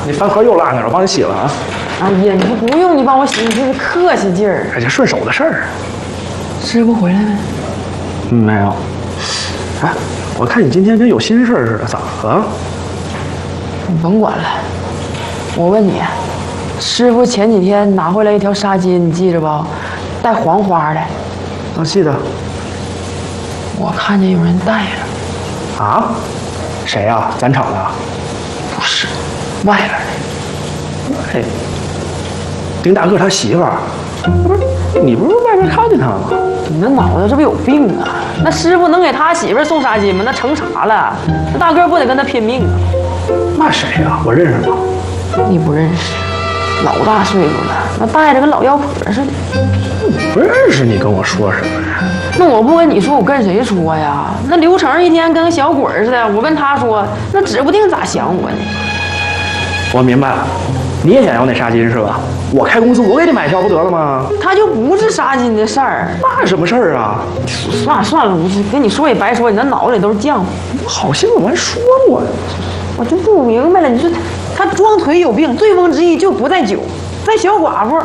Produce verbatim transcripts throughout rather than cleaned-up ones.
你饭盒又落那儿，我帮你洗了啊。 哎呀，你不用你帮我洗，你这是客气劲儿。 哎，这顺手的事儿。 师傅回来没？ 嗯，没有。哎，我看你今天跟有心事似的，咋了？ 你甭管了，我问你，师傅前几天拿回来一条纱巾，你记着不？带黄花的。 啊，记得。 我看见有人带了。 啊？谁呀、啊？咱厂的？ 不是，外边的。 哎，丁大个他媳妇儿，不是？你不是外边看见他了吗？ 你那脑子这不有病啊？那师傅能给他媳妇送纱巾吗？那成啥了？那大个不得跟他拼命啊？ 那谁呀、啊？我认识吗？ 你不认识，老大岁数了，那带着跟老妖婆似的。 不认识你跟我说什么呀？ 那我不跟你说，我跟谁说呀？那刘成一天跟个小鬼似的，我跟他说，那指不定咋想我呢。 我明白了，你也想要那纱巾是吧？我开公司，我给你买一条不得了吗？ 他就不是纱巾的事儿。 那什么事儿啊？ 算了算了，我跟你说也白说，你那脑子里都是浆糊。 好心我还说我， 我就不明白了，你说他他装腿有病，醉翁之意就不在酒，在小寡妇。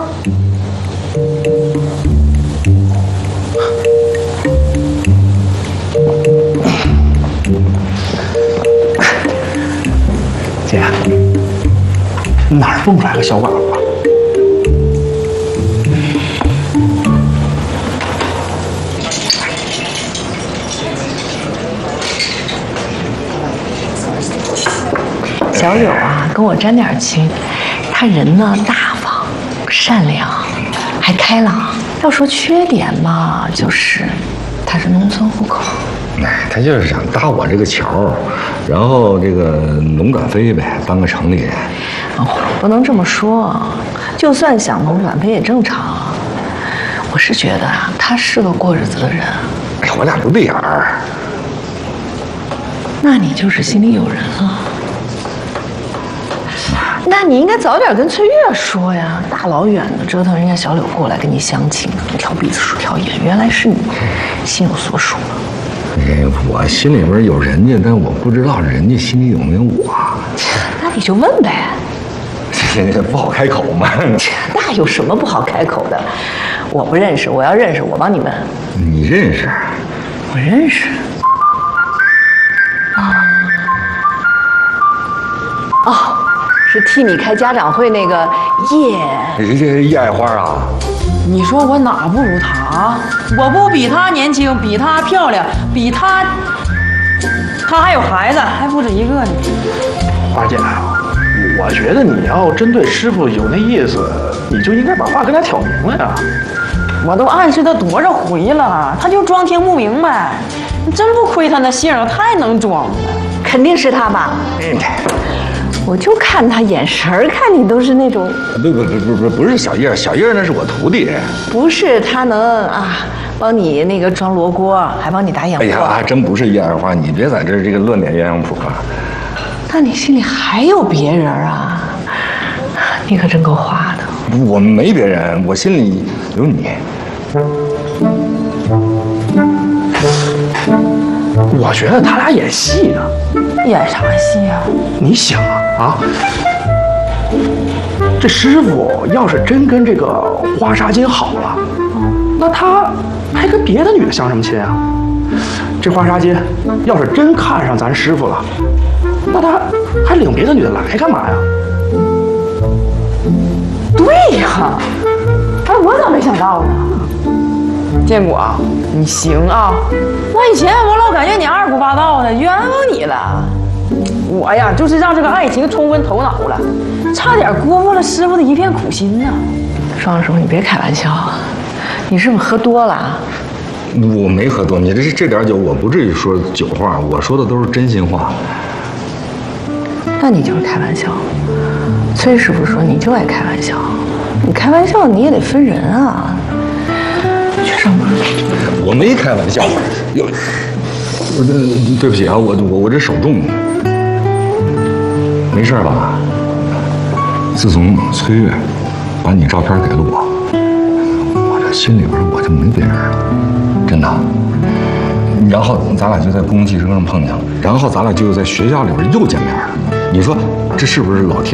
姐，哪儿蹦出来个小寡妇啊？ 小柳啊，跟我沾点亲，他人呢大方、善良，还开朗。要说缺点嘛，就是他是农村户口。 哎，他就是想搭我这个桥，然后这个农转非呗，当个城里人。 哦，不能这么说，就算想农转非也正常。我是觉得啊，他是个过日子的人。 哎，我俩不对眼儿。 那你就是心里有人了。那你应该早点跟翠月说呀，大老远的折腾人家小柳过来跟你相亲，挑鼻子数挑眼，原来是你，心有所属了。 哎，我心里边有人家，但我不知道人家心里有没有我。 那你就问呗。 这不好开口嘛。 那有什么不好开口的？我不认识，我要认识，我帮你问。 你认识？ 我认识。啊。哦。是替你开家长会那个叶， 这这叶爱花啊！ 你说我哪不如他啊？我不比他年轻，比他漂亮，比他，他还有孩子，还不止一个呢。 花姐，我觉得你要针对师傅有那意思，你就应该把话跟他挑明了呀。 我都暗示他多少回了，他就装听不明白。真不亏他那性，太能装了。 肯定是他吧？嗯。我就看他眼神儿，看你都是那种…… 不不不不不不是小叶，小叶那是我徒弟。 不是他能啊，帮你那个装罗锅，还帮你打眼货。 哎呀，还真不是叶二花，你别在这这个乱点鸳鸯谱啊！ 那你心里还有别人啊？你可真够花的。 我没别人，我心里有你。 我觉得他俩演戏呢。 演啥戏呀、啊？ 你想啊啊，这师傅要是真跟这个花纱巾好了，那他还跟别的女的相什么亲啊？这花纱巾要是真看上咱师傅了，那他还领别的女的来干嘛呀？ 对呀，哎，我咋没想到呢？建国，你行啊！我以前我老感觉你二胡八道的，冤枉你了。我呀，就是让这个爱情冲昏头脑了，差点辜负了师傅的一片苦心呢。 双叔，你别开玩笑，你是不是喝多了？ 我没喝多，你这这点酒，我不至于说酒话，我说的都是真心话。 那你就是开玩笑。崔师傅说你就爱开玩笑，你开玩笑你也得分人啊。去上班。 我没开玩笑，有，我这对不起啊，我我我这手重，没事吧？自从崔月把你照片给了我，我这心里边我就没别人了，真的。然后咱俩就在公共汽车上碰见了，然后咱俩就在学校里边又见面了。你说这是不是老天